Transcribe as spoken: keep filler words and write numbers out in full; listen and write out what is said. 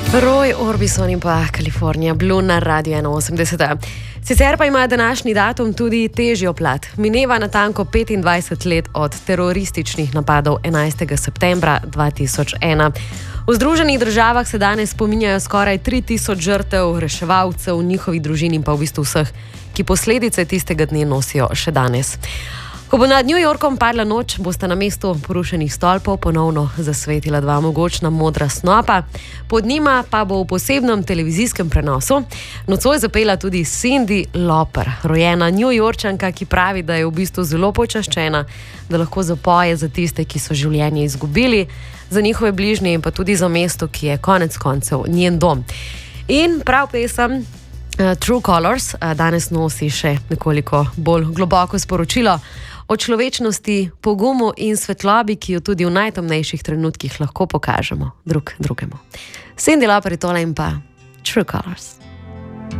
Roy Orbison in pa Kalifornija Blue na Radio ena osemdeset. Sicer pa ima današnji datum tudi težjo plat. Mineva natanko petindvajset let od terorističnih napadov enajstega septembra dva tisoč ena. V Združenih državah se danes spominjajo skoraj tri tisoč žrtev, reševalcev, njihovih družin in pa v bistvu vseh, ki posledice tistega dne nosijo še danes. Ko bo nad New Yorkom padla noč, bosta na mestu porušenih stolpov ponovno zasvetila dva mogočna modra snopa. Pod njima pa bo v posebnem televizijskem prenosu nocoj zapela tudi Cyndi Lauper, rojena New Yorkčanka, ki pravi, da je v bistvu zelo počaščena, da lahko zapoje za tiste, ki so življenje izgubili, za njihove bližnje in pa tudi za mesto, ki je konec koncev njen dom. In prav pesem uh, True Colors uh, danes nosi še nekoliko bolj globoko sporočilo o človečnosti, pogumu in svetlobi, ki jo tudi v najtemnejših trenutkih lahko pokažemo drug drugemu. Cyndi Lauper je tole in pa True Colors.